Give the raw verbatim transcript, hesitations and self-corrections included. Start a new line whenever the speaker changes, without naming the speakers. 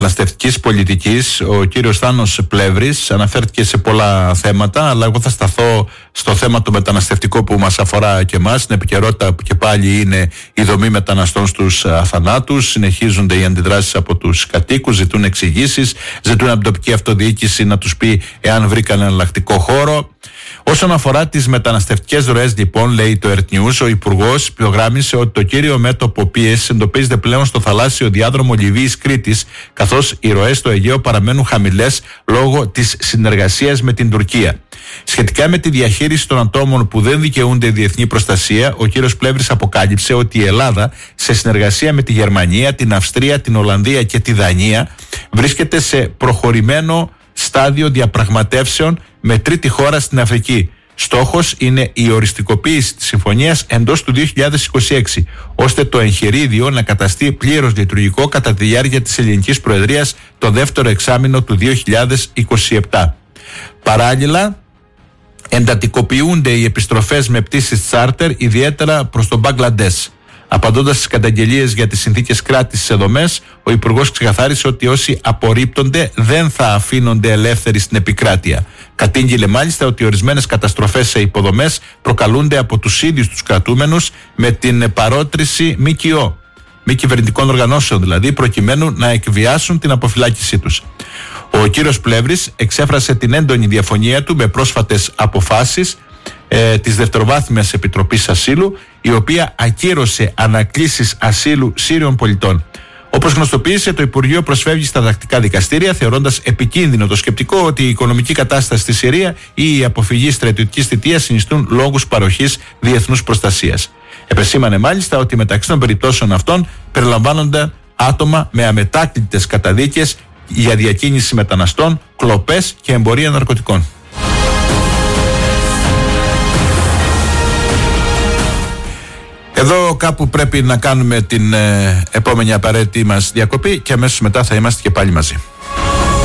μεταναστευτικής πολιτικής, ο κύριος Θάνος Πλεύρης αναφέρθηκε σε πολλά θέματα, αλλά εγώ θα σταθώ στο θέμα το μεταναστευτικό που μας αφορά και εμάς. Στην επικαιρότητα που και πάλι είναι η δομή μεταναστών στους αθανάτους. Συνεχίζονται οι αντιδράσεις από τους κατοίκους, ζητούν εξηγήσεις, ζητούν από την τοπική αυτοδιοίκηση να τους πει εάν βρήκαν εναλλακτικό χώρο. Όσον αφορά τις μεταναστευτικές ροές, λοιπόν, λέει το Earth News, ο Υπουργός υπογράμμισε ότι το κύριο μέτωπο πίεσης εντοπίζεται πλέον στο θαλάσσιο διάδρομο Λιβύης-Κρήτης, καθώς οι ροές στο Αιγαίο παραμένουν χαμηλές λόγω της συνεργασίας με την Τουρκία. Σχετικά με τη διαχείριση των ατόμων που δεν δικαιούνται διεθνή προστασία, ο κύριος Πλεύρης αποκάλυψε ότι η Ελλάδα, σε συνεργασία με τη Γερμανία, την Αυστρία, την Ολλανδία και τη Δανία, βρίσκεται σε προχωρημένο στάδιο διαπραγματεύσεων με τρίτη χώρα στην Αφρική. Στόχος είναι η οριστικοποίηση της συμφωνίας εντός του δύο χιλιάδες είκοσι έξι, ώστε το εγχειρίδιο να καταστεί πλήρως λειτουργικό κατά τη διάρκεια της ελληνικής προεδρίας το δεύτερο εξάμηνο του δύο χιλιάδες είκοσι επτά. Παράλληλα, εντατικοποιούνται οι επιστροφές με πτήσεις τσάρτερ, ιδιαίτερα προς τον Μπαγκλαντές. Απαντώντας στις καταγγελίες για τις συνθήκες κράτησης σε δομές, ο Υπουργός ξεκαθάρισε ότι όσοι απορρίπτονται δεν θα αφήνονται ελεύθεροι στην επικράτεια. Κατήγγειλε μάλιστα ότι ορισμένες καταστροφές σε υποδομές προκαλούνται από τους ίδιους τους κρατούμενους με την παρότριση ΜΚΟ, μη κυβερνητικών οργανώσεων δηλαδή, προκειμένου να εκβιάσουν την αποφυλάκησή τους. Ο κύριος Πλεύρης εξέφρασε την έντονη διαφωνία του με πρόσφατες αποφάσεις ε, της Δευτεροβάθμιας Επιτροπής Ασύλου, η οποία ακύρωσε ανακλήσεις ασύλου Σύριων πολιτών. Όπως γνωστοποίησε, το Υπουργείο προσφεύγει στα τακτικά δικαστήρια, θεωρώντας επικίνδυνο το σκεπτικό ότι η οικονομική κατάσταση στη Συρία ή η αποφυγή στρατιωτικής θητείας συνιστούν λόγους παροχής διεθνούς προστασίας. Επεσήμανε μάλιστα ότι μεταξύ των περιπτώσεων αυτών περιλαμβάνονται άτομα με αμετάκλητες καταδίκες για διακίνηση μεταναστών, κλοπές και εμπορία ναρκωτικών. Εδώ κάπου πρέπει να κάνουμε την ε, επόμενη απαραίτητη μας διακοπή και αμέσως μετά θα είμαστε και πάλι μαζί.